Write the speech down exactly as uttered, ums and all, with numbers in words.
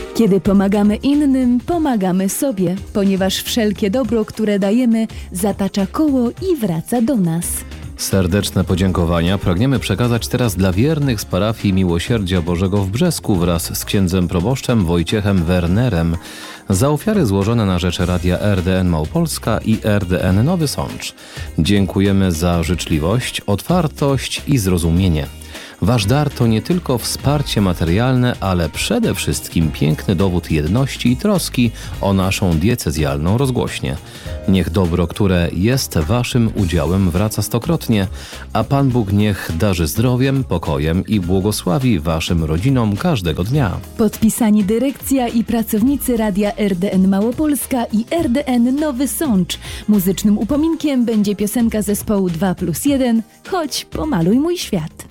Kiedy pomagamy innym, pomagamy sobie, ponieważ wszelkie dobro, które dajemy, zatacza koło i wraca do nas. Serdeczne podziękowania pragniemy przekazać teraz dla wiernych z parafii Miłosierdzia Bożego w Brzesku wraz z księdzem proboszczem Wojciechem Wernerem za ofiary złożone na rzecz Radia R D N Małopolska i R D N Nowy Sącz. Dziękujemy za życzliwość, otwartość i zrozumienie. Wasz dar to nie tylko wsparcie materialne, ale przede wszystkim piękny dowód jedności i troski o naszą diecezjalną rozgłośnię. Niech dobro, które jest waszym udziałem, wraca stokrotnie, a Pan Bóg niech darzy zdrowiem, pokojem i błogosławi waszym rodzinom każdego dnia. Podpisani dyrekcja i pracownicy Radia R D N Małopolska i R D N Nowy Sącz. Muzycznym upominkiem będzie piosenka zespołu dwa plus jeden, choć pomaluj mój świat.